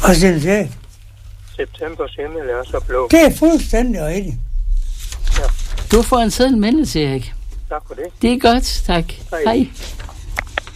Og siger du det? Septembers himmel er så blå. Det er fuldstændig rigtigt. Ja. Du får en sådan mindelse, Erik. Tak for det. Det er godt, tak. Hej. Hej.